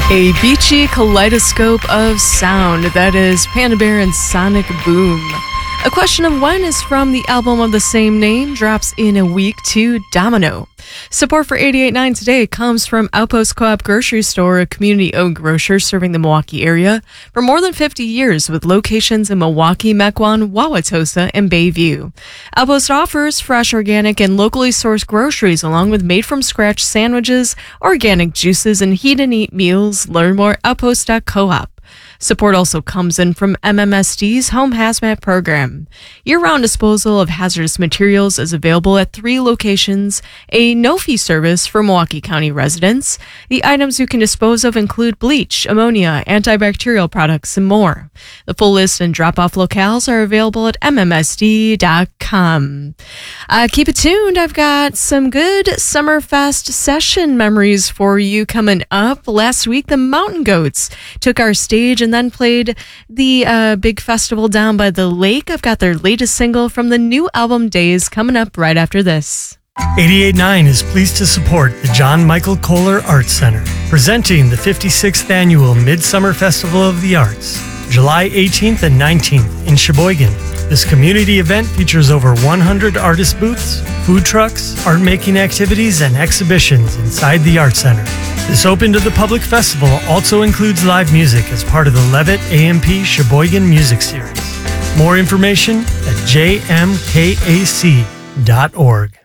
A beachy kaleidoscope of sound, that is Panda Bear and Sonic Boom. A Question of When is from the album of the same name, drops in a week to Domino. Support for 88.9 today comes from Outpost Co-op Grocery Store, a community-owned grocer serving the Milwaukee area for more than 50 years with locations in Milwaukee, Mequon, Wauwatosa, and Bayview. Outpost offers fresh, organic, and locally sourced groceries along with made-from-scratch sandwiches, organic juices, and heat-and-eat meals. Learn more at outpost.coop. Support also comes in from MMSD's Home Hazmat program. Year-round disposal of hazardous materials is available at 3 locations, a no-fee service for Milwaukee County residents. The items you can dispose of include bleach, ammonia, antibacterial products, and more. The full list and drop-off locales are available at MMSD.com. Keep it tuned. I've got some good Summerfest session memories for you coming up. Last week, the Mountain Goats took our stage and then played the big festival down by the lake. I've got their latest single from the new album Days coming up right after this. 88.9 is pleased to support the John Michael Kohler Arts Center, presenting the 56th Annual Midsummer Festival of the Arts, July 18th and 19th in Sheboygan. This community event features over 100 artist booths, food trucks, art-making activities, and exhibitions inside the Arts Center. This open to the public festival also includes live music as part of the Levitt AMP Sheboygan Music Series. More information at jmkac.org.